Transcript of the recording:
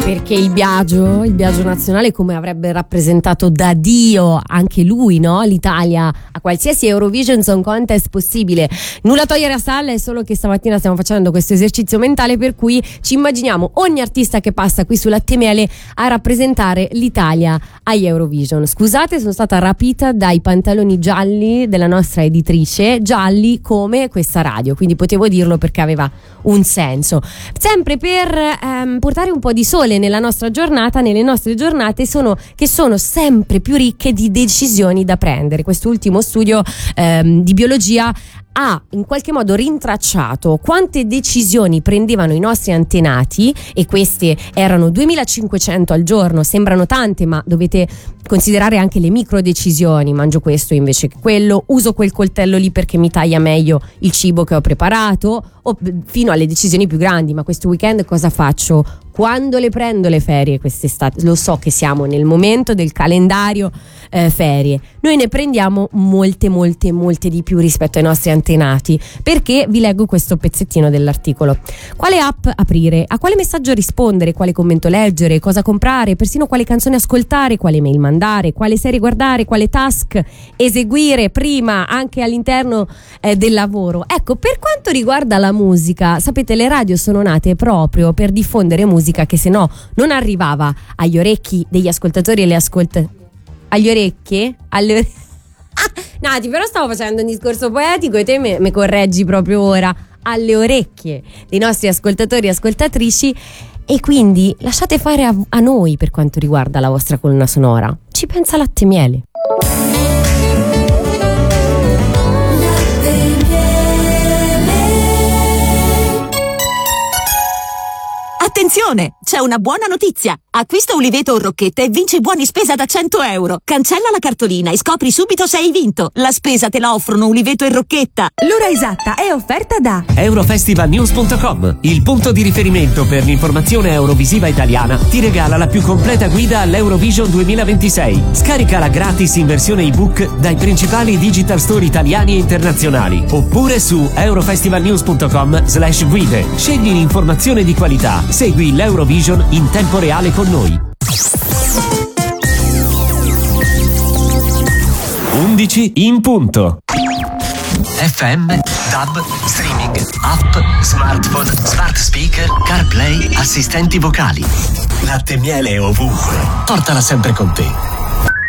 Perché il Biagio nazionale, come avrebbe rappresentato da Dio anche lui, no? L'Italia a qualsiasi Eurovision Song Contest possibile. Nulla togliere a Salla, è solo che stamattina stiamo facendo questo esercizio mentale per cui ci immaginiamo ogni artista che passa qui su Latte Miele a rappresentare l'Italia agli Eurovision. Scusate, sono stata rapita dai pantaloni gialli della nostra editrice, gialli come questa radio, quindi potevo dirlo perché aveva un senso. Sempre per portare un po' di sole nella nostra giornata, nelle nostre giornate che sono sempre più ricche di decisioni da prendere. Quest'ultimo studio di biologia ha in qualche modo rintracciato quante decisioni prendevano i nostri antenati, e queste erano 2500 al giorno. Sembrano tante, ma dovete considerare anche le micro decisioni: mangio questo invece che quello, uso quel coltello lì perché mi taglia meglio il cibo che ho preparato, o fino alle decisioni più grandi: ma questo weekend cosa faccio? Quando le prendo le ferie quest'estate? Lo so che siamo nel momento del calendario ferie, noi ne prendiamo molte di più rispetto ai nostri antenati, perché vi leggo questo pezzettino dell'articolo. Quale app aprire, a quale messaggio rispondere, quale commento leggere, cosa comprare, persino quale canzone ascoltare, quale mail mandare, quale serie guardare, quale task eseguire prima anche all'interno del lavoro. Ecco, per quanto riguarda la musica, sapete, le radio sono nate proprio per diffondere musica che se no non arrivava agli orecchi degli ascoltatori e le agli orecchie? Nati, però stavo facendo un discorso poetico e te mi correggi proprio ora. Alle orecchie dei nostri ascoltatori e ascoltatrici, e quindi lasciate fare a noi per quanto riguarda la vostra colonna sonora. Ci pensa Latte Miele. Attenzione, c'è una buona notizia! Acquista Uliveto o Rocchetta e vinci buoni spesa da 100 euro. Cancella la cartolina e scopri subito se hai vinto. La spesa te la offrono Uliveto e Rocchetta. L'ora esatta è offerta da Eurofestivalnews.com, il punto di riferimento per l'informazione eurovisiva italiana. Ti regala la più completa guida all'Eurovision 2026. Scaricala gratis in versione ebook dai principali digital store italiani e internazionali, oppure su eurofestivalnews.com/guide. Scegli l'informazione di qualità. Segui l'Eurovision in tempo reale con noi. 11 in punto. FM, DAB, streaming, app, smartphone, smart speaker, CarPlay, assistenti vocali. Latte Miele ovunque. Portala sempre con te.